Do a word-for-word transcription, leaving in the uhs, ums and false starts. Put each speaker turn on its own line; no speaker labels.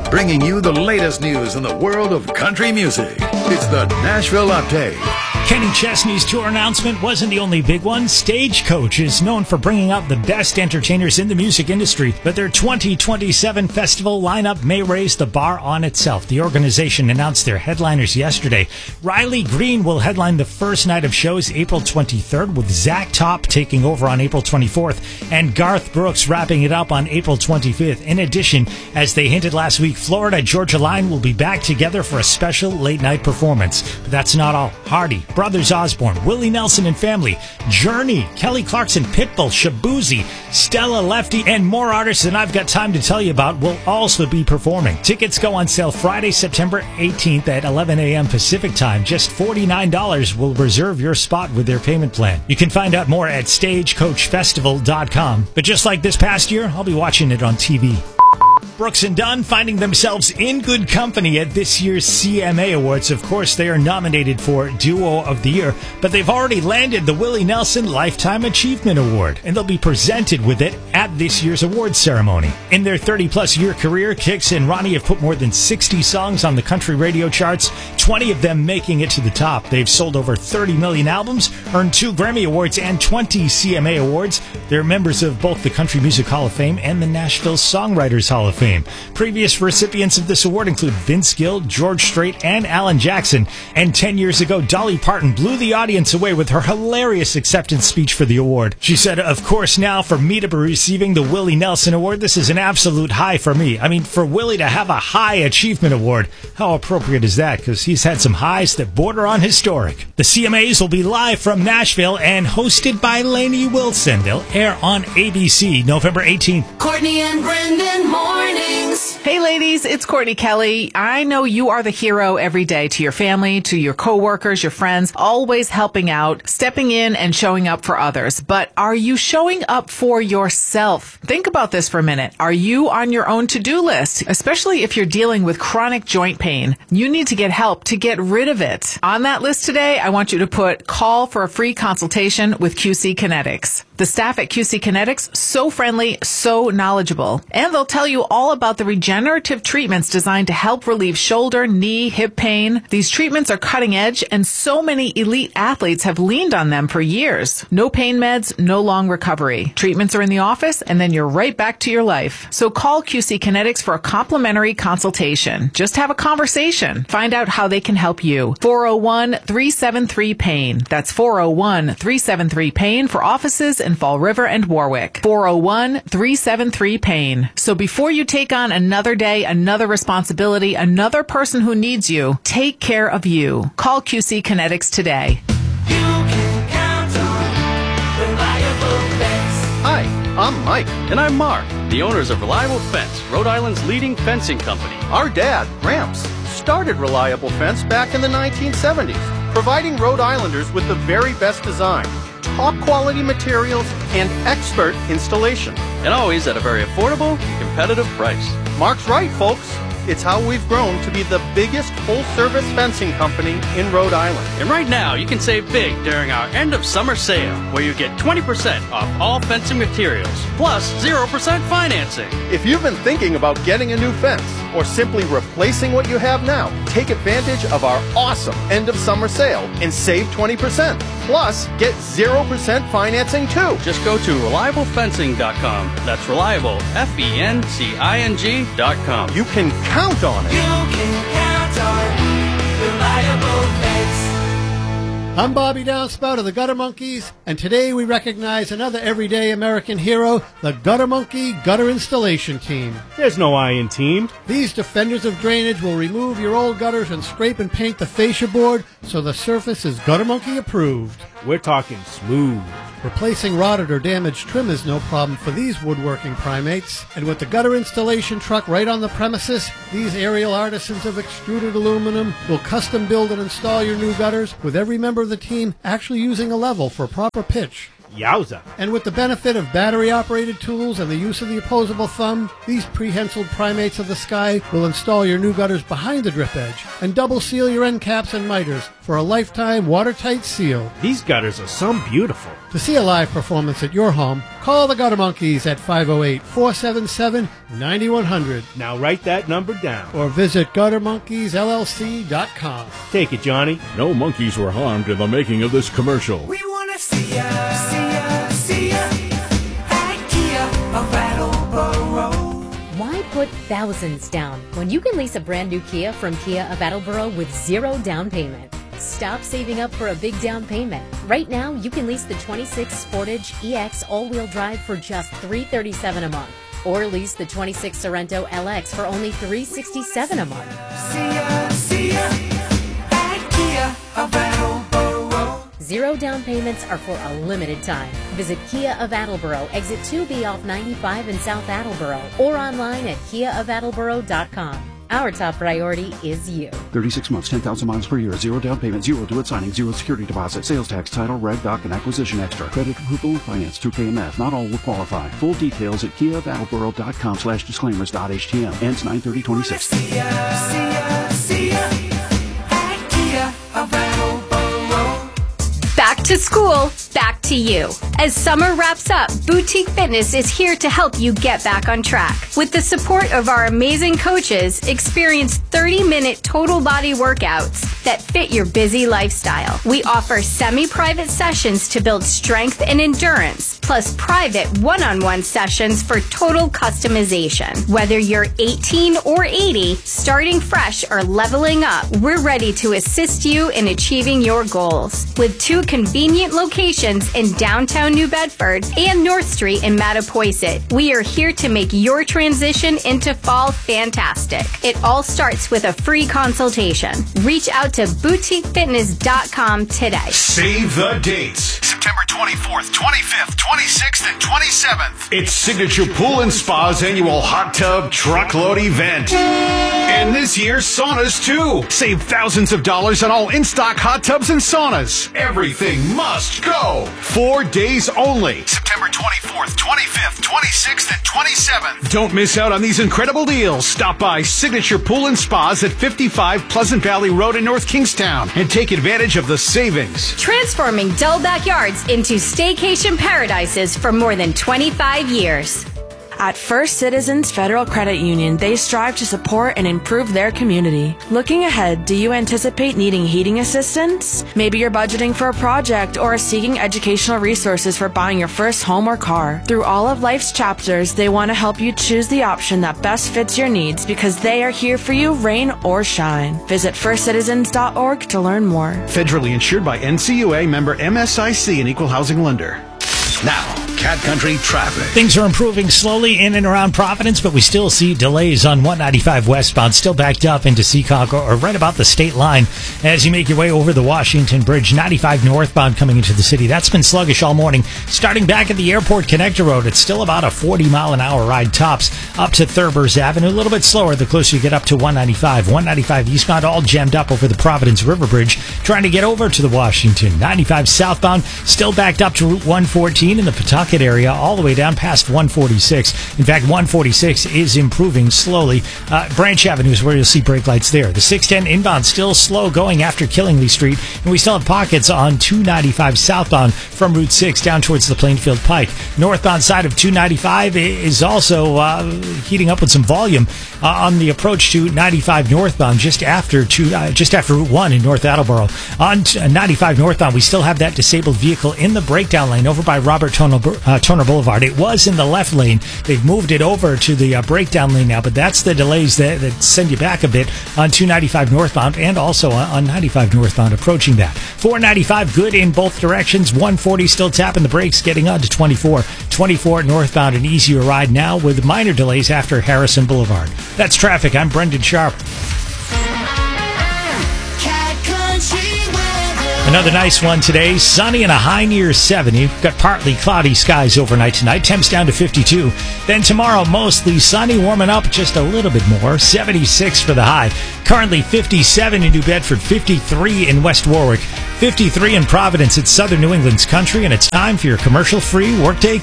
bringing you the latest news in the world of country music. It's the Nashville Update.
Kenny Chesney's tour announcement wasn't the only big one. Stagecoach is known for bringing out the best entertainers in the music industry, but their twenty twenty-seven festival lineup may raise the bar on itself. The organization announced their headliners yesterday. Riley Green will headline the first night of shows April twenty-third, with Zach Top taking over on April twenty-fourth, and Garth Brooks wrapping it up on April twenty-fifth. In addition, as they hinted last week, Florida Georgia Line will be back together for a special late-night performance. But that's not all. Hardy, Brothers Osborne, Willie Nelson and Family, Journey, Kelly Clarkson, Pitbull, Shabuzi, Stella Lefty, and more artists than I've got time to tell you about will also be performing. Tickets go on sale Friday, September eighteenth at eleven a.m. Pacific Time. Just forty-nine dollars will reserve your spot with their payment plan. You can find out more at stagecoach festival dot com. But just like this past year, I'll be watching it on T V. Brooks and Dunn finding themselves in good company at this year's C M A Awards. Of course, they are nominated for Duo of the Year, but they've already landed the Willie Nelson Lifetime Achievement Award, and they'll be presented with it at this year's awards ceremony. In their thirty-plus year career, Kix and Ronnie have put more than sixty songs on the country radio charts, twenty of them making it to the top. They've sold over thirty million albums, earned two Grammy Awards and twenty C M A Awards. They're members of both the Country Music Hall of Fame and the Nashville Songwriters Hall of Fame. Previous recipients of this award include Vince Gill, George Strait, and Alan Jackson. And ten years ago, Dolly Parton blew the audience away with her hilarious acceptance speech for the award. She said, "Of course, now for me to be receiving the Willie Nelson Award, this is an absolute high for me. I mean, for Willie to have a high achievement award, how appropriate is that? Because he's had some highs that border on historic." The C M As will be live from Nashville and hosted by Lainey Wilson. They'll air on A B C November eighteenth.
Courtney and Brendan mornings.
Hey ladies, it's Courtney Kelly. I know you are the hero every day to your family, to your coworkers, your friends, always helping out, stepping in and showing up for others. But are you showing up for yourself? Think about this for a minute. Are you on your own to-do list? Especially if you're dealing with chronic joint pain. You need to get help to get rid of it. On that list today, I want you to put call for a free consultation with Q C Kinetics. The staff at Q C Kinetics, so friendly, so knowledgeable. And they'll tell you all about the regenerative treatments designed to help relieve shoulder, knee, hip pain. These treatments are cutting edge, and so many elite athletes have leaned on them for years. No pain meds, no long recovery. Treatments are in the office, and then you're right back to your life. So call Q C Kinetics for a complimentary consultation. Just have a conversation. Find out how they can help you. four oh one, three seven three, PAIN. That's four oh one, three seven three, PAIN for offices in Fall River and Warwick. four oh one, three seven three, PAIN. So before you take on another day, another responsibility, another person who needs you, take care of you. Call Q C Kinetics today.
You can count on Reliable Fence.
Hi, I'm Mike. And I'm Mark, the owners of Reliable Fence, Rhode Island's leading fencing company. Our dad, Gramps, started Reliable Fence back in the nineteen seventies, providing Rhode Islanders with the very best design, top quality materials, and expert installation. And always at a very affordable, competitive price. Mark's right, folks. It's how we've grown to be the biggest full-service fencing company in Rhode Island. And right now, you can save big during our end-of-summer sale, where you get twenty percent off all fencing materials, plus zero percent financing. If you've been thinking about getting a new fence, or simply replacing what you have now, take advantage of our awesome end-of-summer sale and save twenty percent. Plus, get zero percent financing too. Just go to reliable fencing dot com. That's reliable, F E N C I N G dot com. You can count on it.
You can count on Reliable Fence.
I'm Bobby Downspout of the Gutter Monkeys, and today we recognize another everyday American hero, the Gutter Monkey Gutter Installation Team.
There's no I in team.
These defenders of drainage will remove your old gutters and scrape and paint the fascia board so the surface is Gutter Monkey approved.
We're talking smooth.
Replacing rotted or damaged trim is no problem for these woodworking primates. And with the gutter installation truck right on the premises, these aerial artisans of extruded aluminum will custom build and install your new gutters, with every member of the team actually using a level for proper pitch.
Yowza.
And with the benefit of battery-operated tools and the use of the opposable thumb, these prehensiled primates of the sky will install your new gutters behind the drip edge and double seal your end caps and miters for a lifetime watertight seal.
These gutters are some beautiful.
To see a live performance at your home, call the Gutter Monkeys at five oh eight, four seven seven, nine one hundred
Now write that number down.
or visit gutter monkeys L L C dot com.
Take it, Johnny.
No monkeys were harmed in the making of this commercial.
We wanna see ya, see ya, see ya at Kia of Attleboro.
Why put thousands down when you can lease a brand new Kia from Kia of Attleboro with zero down payment? Stop saving up for a big down payment. Right now, you can lease the twenty-six Sportage E X all-wheel drive for just three hundred thirty-seven dollars a month, or lease the twenty-six Sorento L X for only three hundred sixty-seven dollars a month.
See ya, see ya at Kia of Attleboro.
Zero down payments are for a limited time. Visit Kia of Attleboro, exit two B off ninety-five in South Attleboro, or online at kia of attleboro dot com. Our top priority is you.
thirty-six months, ten thousand miles per year, zero down payment, zero due at signing, zero security deposit, sales tax, title, reg, doc, and acquisition extra. Credit approval and finance through K M F. Not all will qualify. Full details at kia of attleboro dot com slash disclaimers dot h t m. Ends nine thirty twenty-six.
See ya, see ya, see ya at Kia of Attleboro.
Back to school, back to you. As summer wraps up, Boutique Fitness is here to help you get back on track. With the support of our amazing coaches, experience thirty-minute total body workouts that fit your busy lifestyle. We offer semi-private sessions to build strength and endurance, plus private one-on-one sessions for total customization. Whether you're eighteen or eighty, starting fresh or leveling up, we're ready to assist you in achieving your goals. With two convenient locations in downtown New Bedford and North Street in Mattapoisett, we are here to make your transition into fall fantastic. It all starts with a free consultation. Reach out to boutique fitness dot com today.
Save the dates. September twenty-fourth, twenty-fifth, twenty-sixth, and twenty-seventh. It's Signature Pool and Spa's annual hot tub truckload event. And this year, saunas too. Save thousands of dollars on all in-stock hot tubs and saunas. Everything must go. Four days only. September twenty-fourth, twenty-fifth, twenty-sixth, and twenty-seventh. Don't miss out on these incredible deals. Stop by Signature Pool and Spas at fifty-five Pleasant Valley Road in North Kingstown and take advantage of the savings.
Transforming dull backyards into staycation paradises for more than twenty-five years.
At First Citizens Federal Credit Union, they strive to support and improve their community. Looking ahead, do you anticipate needing heating assistance? Maybe you're budgeting for a project or are seeking educational resources for buying your first home or car. Through all of life's chapters, they want to help you choose the option that best fits your needs because they are here for you, rain or shine. Visit first citizens dot org to learn more.
Federally insured by N C U A, member M S I C, and equal housing lender. Now, Cat Country traffic.
Things are improving slowly in and around Providence, but we still see delays on one ninety-five westbound, still backed up into Seekonk or right about the state line as you make your way over the Washington Bridge. ninety-five northbound coming into the city. That's been sluggish all morning. Starting back at the Airport Connector Road, it's still about a forty mile an hour ride tops up to Thurbers Avenue. A little bit slower the closer you get up to one ninety-five. one ninety-five eastbound all jammed up over the Providence River Bridge trying to get over to the Washington. ninety-five southbound still backed up to Route one fourteen in the Pawtucket area all the way down past one forty-six. In fact, one forty-six is improving slowly. Uh, Branch Avenue is where you'll see brake lights there. The six ten inbound still slow going after Killingly Street, and we still have pockets on two ninety-five southbound from Route six down towards the Plainfield Pike. Northbound side of two ninety-five is also uh, heating up with some volume uh, on the approach to ninety-five northbound just after two, uh, just after Route one in North Attleboro. On ninety-five northbound, we still have that disabled vehicle in the breakdown lane over by Robert Toner, uh, Toner Boulevard. It was in the left lane. They've moved it over to the uh, breakdown lane now, but that's the delays that, that send you back a bit on two ninety-five northbound and also on, on ninety-five northbound approaching that. four ninety-five good in both directions. one forty still tapping the brakes, getting on to twenty-four. twenty-four northbound, an easier ride now with minor delays after Harrison Boulevard. That's traffic. I'm Brendan Sharp.
Cat Country weather.
An Another nice one today. Sunny and a high near seventy. We've got partly cloudy skies overnight tonight. Temps down to fifty-two. Then tomorrow, mostly sunny, warming up just a little bit more. seventy-six for the high. Currently fifty-seven in New Bedford, fifty-three in West Warwick, fifty-three in Providence. It's southern New England's country, and it's time for your commercial-free Workday